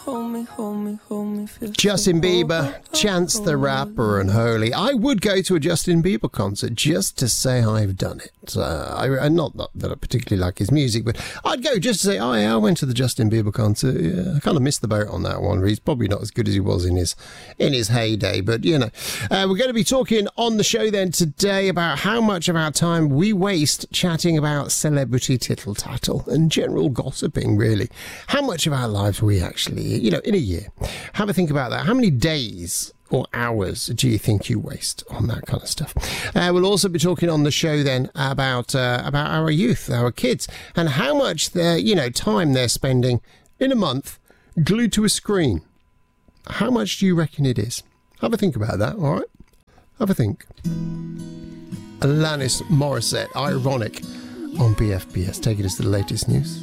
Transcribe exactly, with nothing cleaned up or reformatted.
hold me, hold me, hold me. Feel Justin so Bieber, over, Chance the over. Rapper and Holy. I would go to a Justin Bieber concert just to say I've done it. Uh, I, I not, not that I particularly like his music, but I'd go just to say, oh yeah, I went to the Justin Bieber concert. Yeah, I kind of missed the boat on that one. He's probably not as good as he was in his in his heyday, but you know. Uh, we're going to be talking on the show then today about how much of our time we waste chatting about celebrity tittle-tattle and general gossiping, really. How much of our lives we actually, you know, in a year. Have a think about that. How many days or hours do you think you waste on that kind of stuff? Uh, we'll also be talking on the show then about uh, about our youth, our kids, and how much they're, you know, time they're spending in a month glued to a screen. How much do you reckon it is? Have a think about that, all right? Have a think. Alanis Morissette, Ironic, on B F B S. Take it as the latest news.